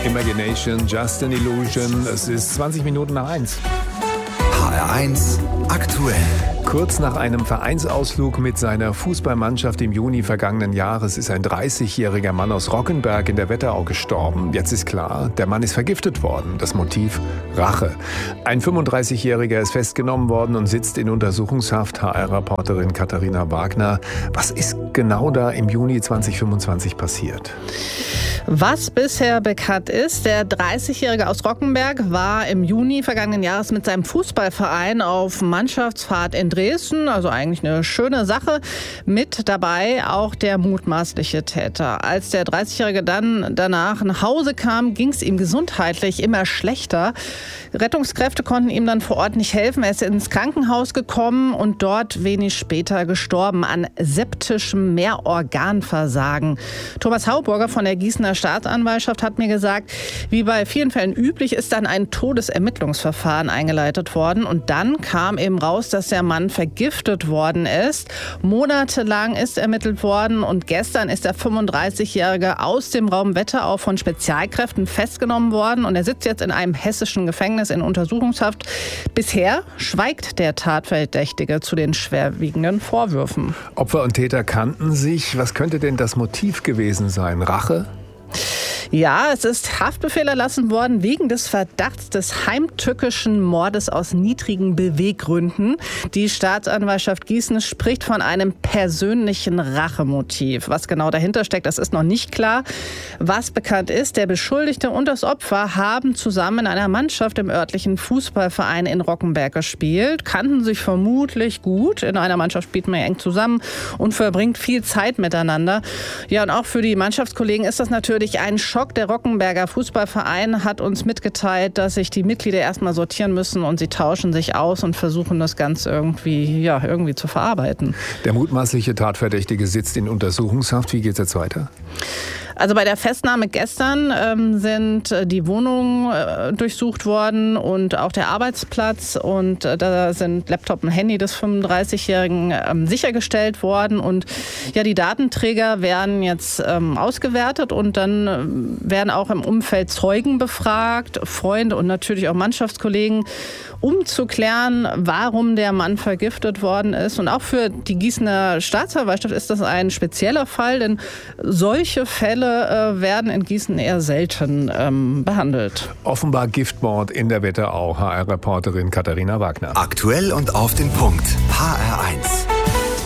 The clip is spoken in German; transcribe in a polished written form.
Imagination, Just an Illusion. Es ist 20 Minuten nach 1. HR1 aktuell. Kurz nach einem Vereinsausflug mit seiner Fußballmannschaft im Juni vergangenen Jahres ist ein 30-jähriger Mann aus Rockenberg in der Wetterau gestorben. Jetzt ist klar, der Mann ist vergiftet worden. Das Motiv: Rache. Ein 35-Jähriger ist festgenommen worden und sitzt in Untersuchungshaft. HR-Reporterin Katharina Wagner. Was ist genau da im Juni 2025 passiert? Was bisher bekannt ist, der 30-Jährige aus Rockenberg war im Juni vergangenen Jahres mit seinem Fußballverein auf Mannschaftsfahrt in Dresden. Also eigentlich eine schöne Sache. Mit dabei auch der mutmaßliche Täter. Als der 30-Jährige dann danach nach Hause kam, ging es ihm gesundheitlich immer schlechter. Rettungskräfte konnten ihm dann vor Ort nicht helfen. Er ist ins Krankenhaus gekommen und dort wenig später gestorben an septischem Mehrorganversagen. Thomas Hauburger von der Gießener Staatsanwaltschaft hat mir gesagt, wie bei vielen Fällen üblich, ist dann ein Todesermittlungsverfahren eingeleitet worden. Und dann kam eben raus, dass der Mann vergiftet worden ist. Monatelang ist ermittelt worden und gestern ist der 35-Jährige aus dem Raum Wetterau von Spezialkräften festgenommen worden. Und er sitzt jetzt in einem hessischen Gefängnis in Untersuchungshaft. Bisher schweigt der Tatverdächtige zu den schwerwiegenden Vorwürfen. Opfer und Täter kannten sich. Was könnte denn das Motiv gewesen sein? Rache? Ja, es ist Haftbefehl erlassen worden wegen des Verdachts des heimtückischen Mordes aus niedrigen Beweggründen. Die Staatsanwaltschaft Gießen spricht von einem persönlichen Rachemotiv. Was genau dahinter steckt, das ist noch nicht klar. Was bekannt ist, der Beschuldigte und das Opfer haben zusammen in einer Mannschaft im örtlichen Fußballverein in Rockenberg gespielt, kannten sich vermutlich gut. In einer Mannschaft spielt man ja eng zusammen und verbringt viel Zeit miteinander. Ja, und auch für die Mannschaftskollegen ist das natürlich ein Schock. Der Rockenberger Fußballverein hat uns mitgeteilt, dass sich die Mitglieder erstmal sortieren müssen und sie tauschen sich aus und versuchen das Ganze irgendwie zu verarbeiten. Der mutmaßliche Tatverdächtige sitzt in Untersuchungshaft. Wie geht es jetzt weiter? Also bei der Festnahme gestern sind die Wohnungen durchsucht worden und auch der Arbeitsplatz. Und da sind Laptop und Handy des 35-Jährigen sichergestellt worden. Und ja, die Datenträger werden jetzt ausgewertet und dann werden auch im Umfeld Zeugen befragt, Freunde und natürlich auch Mannschaftskollegen, um zu klären, warum der Mann vergiftet worden ist. Und auch für die Gießener Staatsanwaltschaft ist das ein spezieller Fall, denn solche Fälle werden in Gießen eher selten behandelt. Offenbar Giftmord in der Wetterau. HR-Reporterin Katharina Wagner. Aktuell und auf den Punkt. HR1.